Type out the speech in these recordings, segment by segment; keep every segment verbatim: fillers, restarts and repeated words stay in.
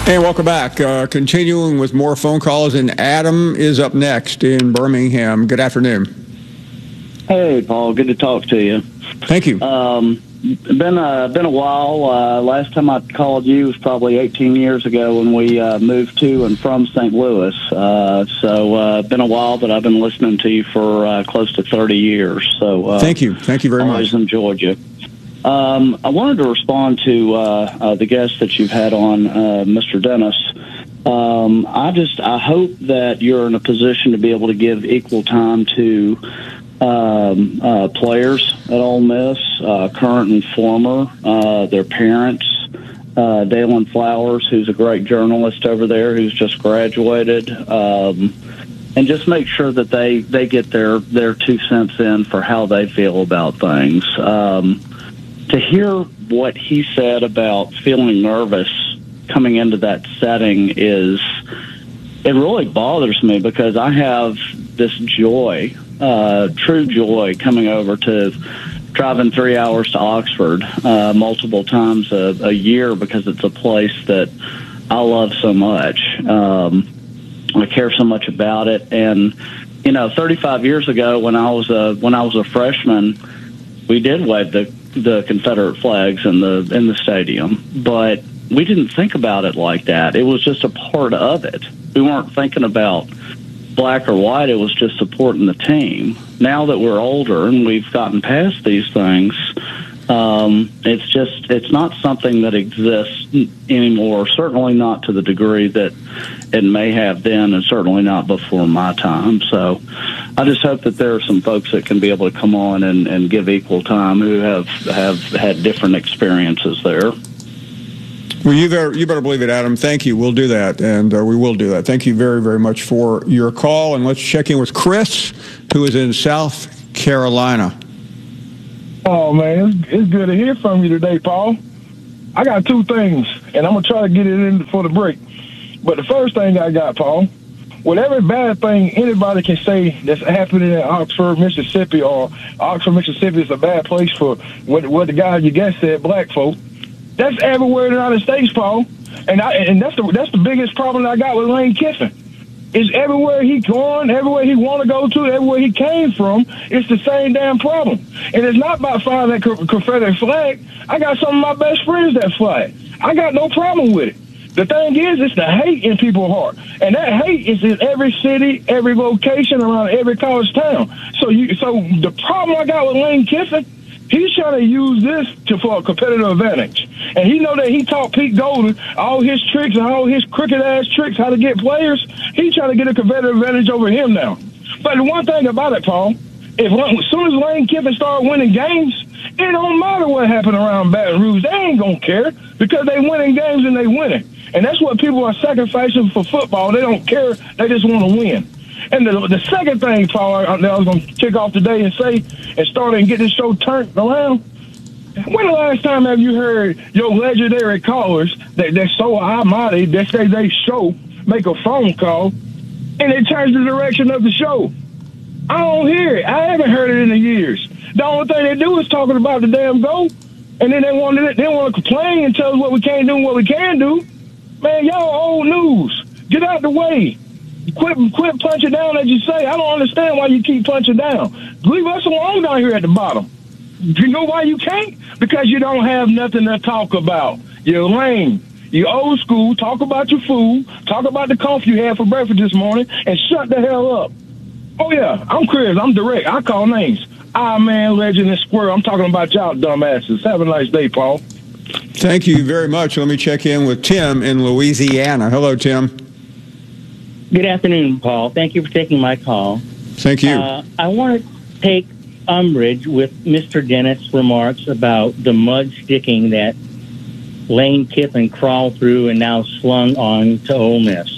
And welcome back. Uh, continuing with more phone calls, and Adam is up next in Birmingham. Good afternoon. Hey, Paul. Good to talk to you. Thank you. Um, been a been a while. Uh, last time I called you was probably eighteen years ago when we uh, moved to and from Saint Louis. Uh, so uh, been a while, but I've been listening to you for uh, close to thirty years. So uh, thank you. Thank you very always much. Always enjoyed you. Um, I wanted to respond to uh, uh, the guest that you've had on, uh, Mister Dennis. Um, I just I hope that you're in a position to be able to give equal time to um, uh, players at Ole Miss, uh, current and former, uh, their parents. Uh, Dalen Flowers, who's a great journalist over there, who's just graduated, um, and just make sure that they, they get their, their two cents in for how they feel about things. Um, to hear what he said about feeling nervous coming into that setting is, it really bothers me because I have this joy, uh, true joy coming over to driving three hours to Oxford uh, multiple times a, a year because it's a place that I love so much. Um, I care so much about it. And, you know, thirty-five years ago when I was a, when I was a freshman, we did wave the, the Confederate flags in the, in the stadium, but we didn't think about it like that. It was just a part of it. We weren't thinking about black or white. It was just supporting the team. Now that we're older and we've gotten past these things, um, it's just, it's not something that exists anymore, certainly not to the degree that it may have then, and certainly not before my time. So I just hope that there are some folks that can be able to come on and, and give equal time who have, have had different experiences there. Well, you better, you better believe it, Adam. Thank you. We'll do that, and uh, we will do that. Thank you very, very much for your call. And let's check in with Chris, who is in South Carolina. Oh, man, it's, it's good to hear from you today, Paul. I got two things, and I'm going to try to get it in for the break. But the first thing I got, Paul, whatever bad thing anybody can say that's happening in Oxford, Mississippi, or Oxford, Mississippi is a bad place for what, what the guy you guess said, black folk, that's everywhere in the United States, Paul. And I, and that's the that's the biggest problem I got with Lane Kiffin. Is everywhere he going, everywhere he want to go to, everywhere he came from, it's the same damn problem. And it's not about flying that Confederate flag. I got some of my best friends that fly it. I got no problem with it. The thing is, it's the hate in people's heart. And that hate is in every city, every location, around every college town. So you, so the problem I got with Lane Kiffin, he's trying to use this to for a competitive advantage. And he know that he taught Pete Golden all his tricks and all his crooked-ass tricks how to get players. He's trying to get a competitive advantage over him now. But the one thing about it, Paul, if as soon as Lane Kiffin start winning games, it don't matter what happened around Baton Rouge. They ain't going to care because they winning games and they winning. And that's what people are sacrificing for football. They don't care. They just want to win. And the, the second thing, Paul, I, I was going to kick off today and say and start and get this show turned around. When the last time have you heard your legendary callers that they're so almighty that they, they show make a phone call and it turns the direction of the show? I don't hear it. I haven't heard it in the years. The only thing they do is talking about the damn goal, and then they want to they want to complain and tell us what we can't do and what we can do. Man, y'all old news. Get out the way. Quit, quit punching down as you say. I don't understand why you keep punching down. Leave us alone down here at the bottom. You know why you can't? Because you don't have nothing to talk about. You're lame. You're old school. Talk about your food. Talk about the coffee you had for breakfast this morning, and shut the hell up. Oh, yeah, I'm Chris. I'm direct. I call names. Ah, man, Legend, and Squirrel. I'm talking about y'all dumbasses. Have a nice day, Paul. Thank you very much. Let me check in with Tim in Louisiana. Hello, Tim. Good afternoon, Paul. Thank you for taking my call. Thank you. Uh, I want to take umbrage with Mister Dennis' remarks about the mud sticking that Lane Kiffin crawled through and now slung on to Ole Miss.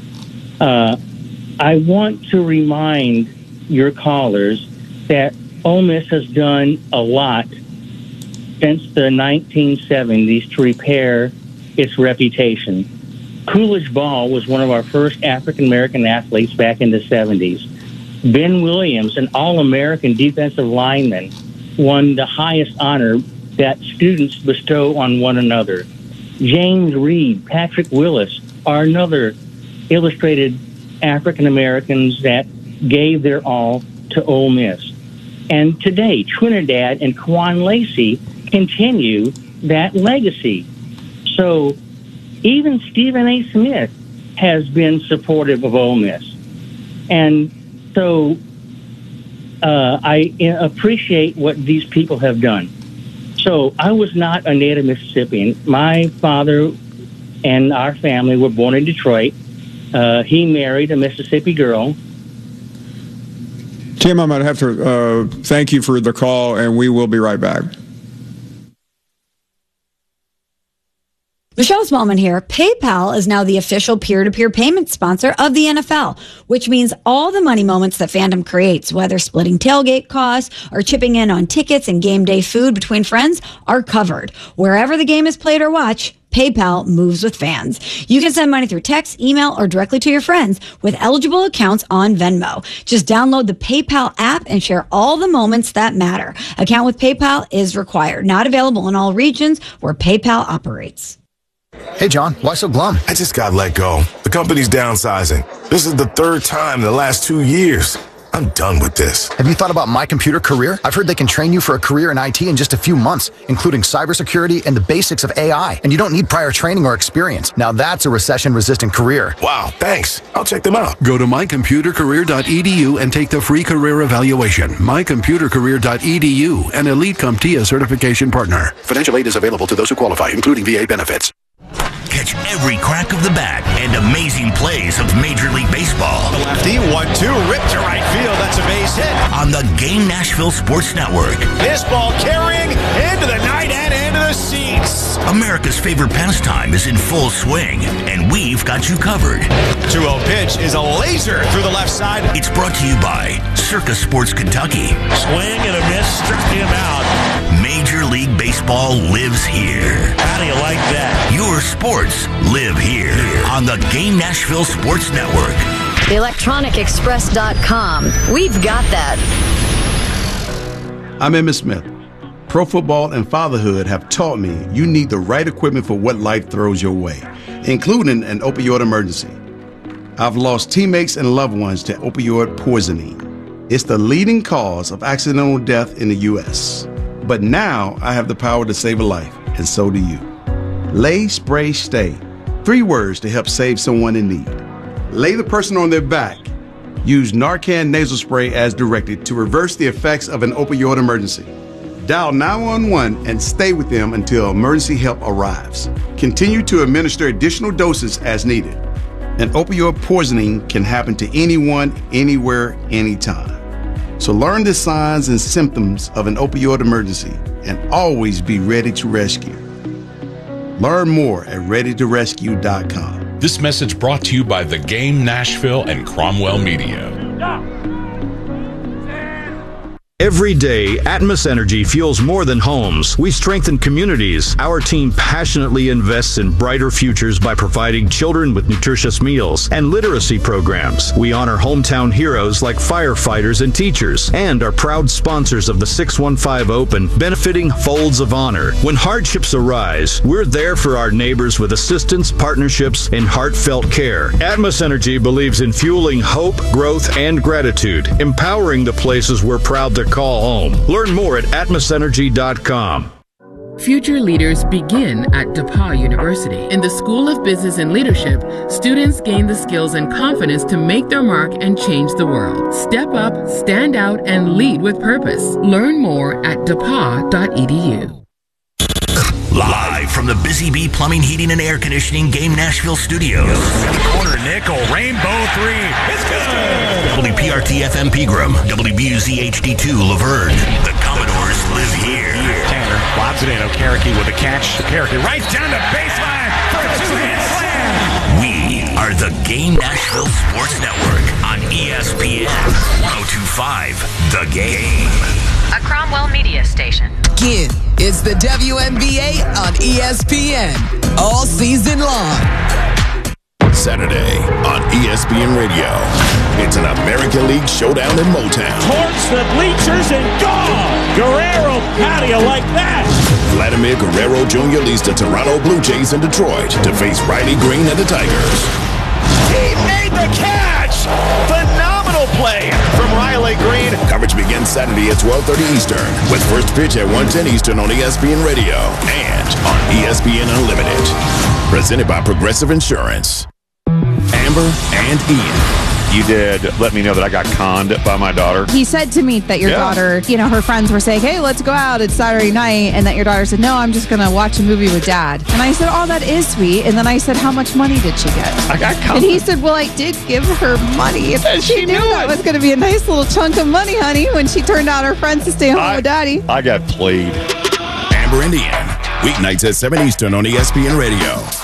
Uh, I want to remind your callers that Ole Miss has done a lot since the nineteen seventies to repair its reputation. Coolidge Ball was one of our first African-American athletes back in the seventies. Ben Williams, an All-American defensive lineman, won the highest honor that students bestow on one another. James Reed, Patrick Willis are another illustrated African Americans that gave their all to Ole Miss. And today, Trinidad and Kwan Lacey continue that legacy. So even Stephen A. Smith has been supportive of Ole Miss. And so uh, I appreciate what these people have done. So I was not a native Mississippian. My father and our family were born in Detroit. Uh, he married a Mississippi girl. Tim, I'm going to have to uh, thank you for the call, and we will be right back. Michelle Smallman here. PayPal is now the official peer-to-peer payment sponsor of the N F L, which means all the money moments that fandom creates, whether splitting tailgate costs or chipping in on tickets and game day food between friends, are covered. Wherever the game is played or watched, PayPal moves with fans. You can send money through text, email, or directly to your friends with eligible accounts on Venmo. Just download the PayPal app and share all the moments that matter. Account with PayPal is required. Not available in all regions where PayPal operates. Hey, John, why so glum? I just got let go. The company's downsizing. This is the third time in the last two years. I'm done with this. Have you thought about My Computer Career? I've heard they can train you for a career in I T in just a few months, including cybersecurity and the basics of A I. And you don't need prior training or experience. Now that's a recession-resistant career. Wow, thanks. I'll check them out. Go to my computer career dot e d u and take the free career evaluation. my computer career dot e d u, an Elite CompTIA certification partner. Financial aid is available to those who qualify, including V A benefits. Catch every crack of the bat and amazing plays of Major League Baseball. The lefty, one two, ripped to right field. That's a base hit. On the Game Nashville Sports Network. This ball carrying into the night and into the seats. America's favorite pastime is in full swing, and we've got you covered. two oh pitch is a laser through the left side. It's brought to you by Circus Sports Kentucky. Swing and a miss, struck him out. Major League Baseball lives here. How do you like that? Your sports live here on the Game Nashville Sports Network. electronic express dot com. We've got that. I'm Emmitt Smith. Pro football and fatherhood have taught me you need the right equipment for what life throws your way, including an opioid emergency. I've lost teammates and loved ones to opioid poisoning. It's the leading cause of accidental death in the U S But now I have the power to save a life, and so do you. Lay, spray, stay. Three words to help save someone in need. Lay the person on their back. Use Narcan nasal spray as directed to reverse the effects of an opioid emergency. Dial nine one one and stay with them until emergency help arrives. Continue to administer additional doses as needed. An opioid poisoning can happen to anyone, anywhere, anytime. So learn the signs and symptoms of an opioid emergency and always be ready to rescue. Learn more at ready to rescue dot com. This message brought to you by The Game Nashville and Cromwell Media. Every day, Atmos Energy fuels more than homes. We strengthen communities. Our team passionately invests in brighter futures by providing children with nutritious meals and literacy programs. We honor hometown heroes like firefighters and teachers, and are proud sponsors of the six one five Open, benefiting Folds of Honor. When hardships arise, we're there for our neighbors with assistance, partnerships, and heartfelt care. Atmos Energy believes in fueling hope, growth, and gratitude, empowering the places we're proud to call home. Learn more at atmos energy dot com. Future leaders begin at DePauw University. In the School of Business and Leadership, students gain the skills and confidence to make their mark and change the world. Step up, stand out, and lead with purpose. Learn more at depaw dot e d u. Live from the Busy Bee Plumbing, Heating, and Air Conditioning Game Nashville Studios. Corner nickel, rainbow three. It's good. W P R T F M Pegram, W B U Z H D two Laverne. The Commodores live here. Tanner lobs it in. Okereke with a catch. Okereke right down the baseline for a two-hit slam. We are the Game Nashville Sports Network on E S P N one oh two point five. The Game. A Cromwell Media station. Again, it's the W N B A on E S P N all season long. Saturday on E S P N Radio. It's an American League showdown in Motown. Towards the bleachers and gone. Guerrero, how do you like that? Vladimir Guerrero Junior leads the Toronto Blue Jays in Detroit to face Riley Green and the Tigers. He made the catch! Phenomenal play from Riley Green. Coverage begins Saturday at twelve thirty Eastern with first pitch at one ten Eastern on E S P N Radio and on E S P N Unlimited. Presented by Progressive Insurance. Amber and Ian. You did let me know that I got conned by my daughter. He said to me that your Yeah. daughter, you know, her friends were saying, hey, let's go out. It's Saturday night. And that your daughter said, no, I'm just going to watch a movie with Dad. And I said, oh, that is sweet. And then I said, how much money did she get? I got conned. And he said, well, I did give her money. And she, she knew knew that it. was going to be a nice little chunk of money, honey, when she turned out her friends to stay home I, with Daddy. I got played. Amber and Ian. Weeknights at seven Eastern on E S P N Radio.